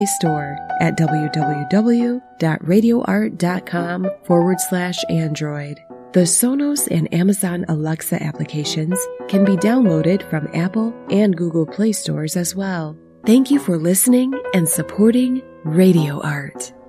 store at www.radioart.com/Android. The Sonos and Amazon Alexa applications can be downloaded from Apple and Google Play stores as well. Thank you for listening and supporting Radio Art.